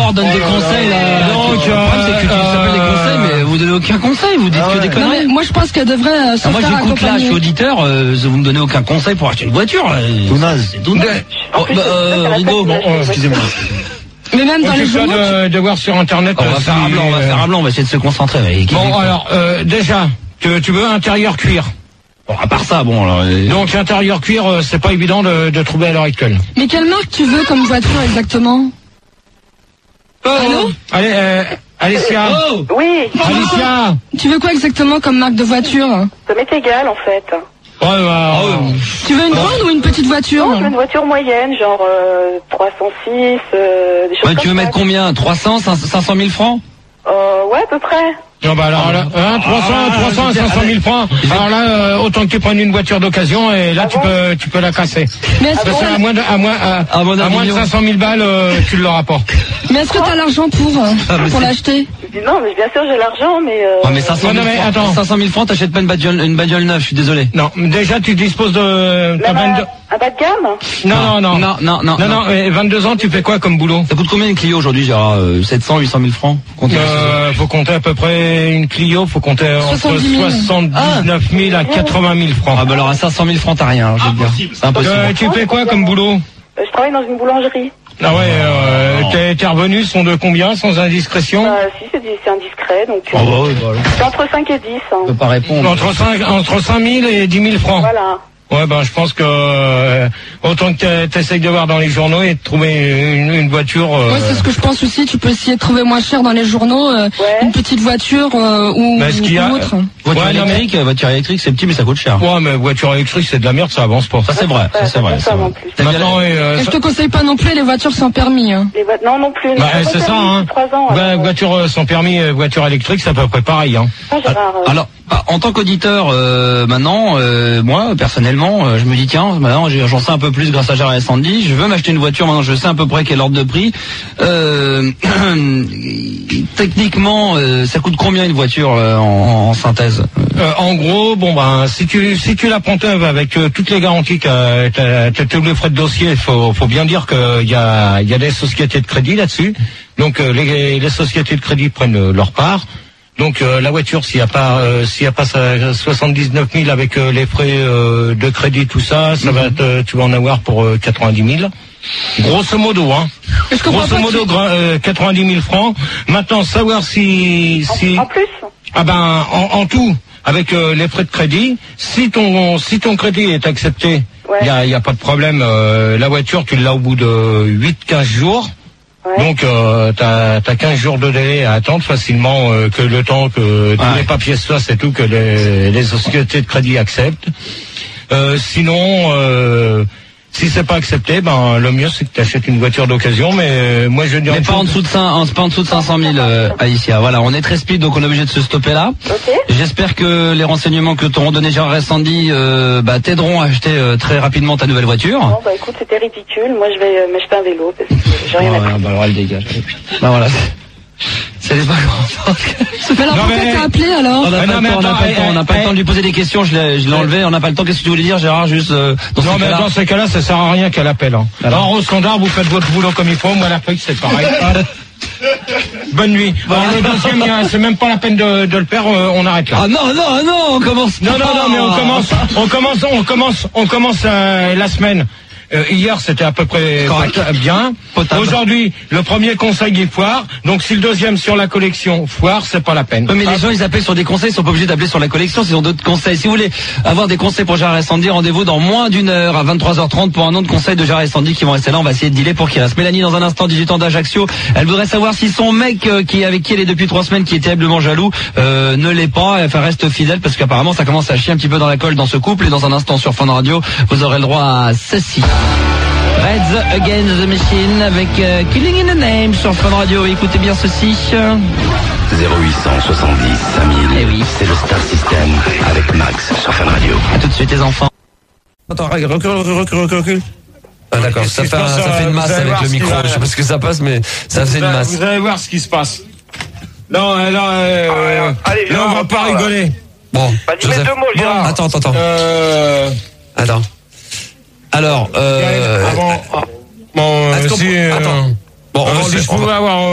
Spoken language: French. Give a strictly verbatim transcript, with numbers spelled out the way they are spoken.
Sport donne des conseils là. Donc, le problème c'est que tu s'appelle des conseils, mais vous donnez aucun conseil, vous dites Ah que ouais. des Non, mais conneries. moi je pense qu'elle devrait euh, se Ah, moi faire j'écoute là, je accompagner. suis auditeur, euh, vous me donnez aucun conseil pour acheter une voiture. euh, Tout naze. C'est tout naze. Oh, bah, euh, Rigaud, bon, Oh, excusez-moi. Mais même dans les Occupe-toi journaux, tu- de, de voir sur internet. on va euh, faire un si, blanc, on va euh, faire un blanc, on va essayer de se concentrer. mais qui- Bon, alors, euh, déjà, tu, tu veux intérieur cuir. Bon, à part ça, bon, alors. euh, Donc, intérieur cuir, euh, c'est pas évident de, de trouver à l'heure actuelle. mais quelle marque tu veux comme voiture exactement? Allô? Allez, euh, Alicia. Oh Oui, Alicia. Tu veux quoi exactement comme marque de voiture? ça m'est égal en fait. Ouais, bah, Ah ouais. Tu veux une grande ou une petite voiture? Non, je veux une voiture moyenne, genre euh, trois cent six, euh, des choses Ouais, comme tu veux ça. mettre combien? trois cents, cinq cents mille francs? euh, Ouais, à peu près. non, bah alors là, hein, trois cents, trois cents à cinq cent mille francs. Alors là, euh, autant que tu prennes une voiture d'occasion et là, tu peux, tu peux la casser. Mais est-ce Parce que, qu'à moins de, à moins, à, À mon à moins de avis, cinq cent mille balles, euh, tu l'auras pas. mais est-ce que t'as l'argent pour, euh, Ah, mais pour c'est- l'acheter? Je dis non, mais bien sûr j'ai l'argent, mais. Euh, Oh, mais cinq cent Non, mille non, mais francs, attends. cinq cent mille francs, t'achètes pas une bagnole, une bagnole neuve, je suis désolé. Non, déjà, tu disposes de, t'as même vingt-deux, un, un bas de gamme. non, non, non. Non, non, non. Non, non, mais vingt-deux ans, tu fais quoi comme boulot? Ça coûte combien une Clio aujourd'hui, Gérard? euh, sept cents, huit cent mille francs? Comptez. Euh, faut compter à peu près une Clio, faut compter entre soixante-dix mille. soixante-dix-neuf mille à quatre-vingt mille francs. Ah bah alors à cinq cent mille francs t'as rien, je veux te dire. C'est impossible. Euh, tu fais quoi comme boulot? Euh, je travaille dans une boulangerie. Ah ouais, euh, tes, tes revenus sont de combien, sans indiscrétion? Euh, si, c'est c'est indiscret, donc euh, Oh bah oui, bah alors, c'est entre cinq et dix. je Hein. peux pas répondre. Entre cinq, entre cinq mille et dix mille francs. Voilà. Ouais, ben je pense que euh, autant que tu essayes de voir dans les journaux et de trouver une, une voiture. Euh, Ouais, c'est ce que je pense aussi. Tu peux essayer de trouver moins cher dans les journaux, euh, Ouais. une petite voiture euh, ou, Mais ce qu'il y a- ou autre. Voiture Ouais, non, mais- électrique, voiture électrique, c'est petit mais ça coûte cher. Ouais, mais voiture électrique, c'est de la merde, ça avance pas. Ça c'est vrai, ça c'est vrai. Ça, c'est vrai. en plus. T'as bien Maintenant, et, euh, Et je ça- te conseille pas non plus les voitures sans permis. Hein. Les vo- non, non plus. bah, J'ai c'est pas ça, permis hein. depuis trois ans. Bah, alors, euh, voiture euh, sans permis, euh, voiture électrique, c'est à peu près pareil. Hein. ah, Gérard, euh, Alors, bah, en tant qu'auditeur, euh, maintenant, euh, moi, personnellement, euh, je me dis, tiens, maintenant, j'ai- j'en sais un peu plus grâce à Gérard et Sandy, je veux m'acheter une voiture, maintenant, je sais à peu près quel ordre de prix. Euh, techniquement, euh, ça coûte combien une voiture euh, en, en synthèse? Euh, en gros, bon ben, si tu si tu la prends neuve avec euh, toutes les garanties, que t'as t'as tous les frais de dossier, il faut faut bien dire qu'il y a il y a des sociétés de crédit là-dessus. Donc euh, les les sociétés de crédit prennent euh, leur part. Donc euh, la voiture, s'il y a pas euh, s'il y a pas ça, soixante-dix-neuf mille avec euh, les frais euh, de crédit, tout ça, ça va te, tu vas en avoir pour euh, quatre-vingt-dix mille. Grosso modo, hein. Je comprends Grosso pas modo, que- gra- euh, quatre-vingt-dix mille francs. Maintenant, savoir si si en plus. ah ben en, en tout avec euh, les frais de crédit, si ton si ton crédit est accepté, il Ouais. y a y a pas de problème. euh, la voiture, tu l'as au bout de huit à quinze jours. Ouais. Donc euh, t'as as quinze jours de délai à attendre facilement, euh, que le temps que tous Ouais. les papiers se fassent et tout, que les, les sociétés de crédit acceptent. Euh, sinon, euh, si c'est pas accepté, ben le mieux c'est que tu achètes une voiture d'occasion. Mais euh, moi je dis Mais pas en dessous de cinq, pas en dessous de cinq cent mille, euh, Alicia. Voilà, on est très speed, donc on est obligé de se stopper là. Ok. J'espère que les renseignements que t'auront donné Gérard et Sandy euh, bah, t'aideront à acheter euh, très rapidement ta nouvelle voiture. Bon, bah écoute, c'était ridicule. Moi, je vais euh, m'acheter un vélo parce que j'ai rien à Ouais, faire. bah alors elle dégage. Bah voilà. C'est les vacances. Mais alors Non, pourquoi mais- t'as appelé alors? On n'a Ah pas, non, le mais temps, on n'a attends, pas le temps, on n'a eh, pas le eh, temps de lui poser des questions, je l'ai, je l'ai enlevé, on n'a pas le temps. Qu'est-ce que tu voulais dire, Gérard, juste euh, dans ce non, mais cas-là dans ces cas-là, ça sert à rien qu'elle appelle. Hein. Alors, au standard, vous faites votre boulot comme il faut. Moi, la feuille, c'est pareil. Bonne nuit. Alors, le deuxième, il y a- c'est même pas la peine de, de le faire. euh, on arrête là. Ah non, non, non, on commence. Non, non, non, mais on commence, on commence, on commence, on commence euh, la semaine. Euh, hier, c'était à peu près Correct. pot- bien. Potable. Aujourd'hui, le premier conseil il foire. Donc, si le deuxième sur la collection foire, c'est pas la peine. Oui, mais les gens, ils appellent sur des conseils, ils sont pas obligés d'appeler sur la collection s'ils ont d'autres conseils. Si vous voulez avoir des conseils pour Gérard et Sandy, rendez-vous dans moins d'une heure à vingt-trois heures trente pour un autre conseil de Gérard et Sandy qui vont rester là. On va essayer de dealer pour qu'il reste. Mélanie, dans un instant, dix-huit ans d'Ajaccio. Elle voudrait savoir si son mec, euh, qui avec qui elle est depuis trois semaines, qui est terriblement jaloux, euh, ne l'est pas. Enfin, reste fidèle parce qu'apparemment, ça commence à chier un petit peu dans la colle dans ce couple. Et dans un instant sur Fun Radio, vous aurez le droit à ceci. Reds Against the Machine avec euh, Killing in the Name sur Fun Radio. Écoutez bien ceci. zéro huit cent soixante-dix cinq mille. Eh oui. C'est le Star System avec Max sur Fun Radio. À tout de suite les enfants. Attends, recule, recule, recule, recule, recule. Ah, d'accord, Qu'est-ce ça qui fait, se un- passe, ça fait euh, une masse vous allez avec voir le ce qui micro. va- Je sais pas ce que ça passe, mais ça fait une Vous allez- masse. Vous allez voir ce qui se passe. Non, euh, non, euh, Ah, allez, là, on Gérard, va pas parle. rigoler. Bon, Bah, dis-moi Joseph. deux mots, Gérard. Attends, attends, attends. Euh, Attends. Alors, euh... avant, ah, bon, euh, est-ce qu'on si, peut- euh, Attends. Bon, on euh, va si le- je on va- pouvais avoir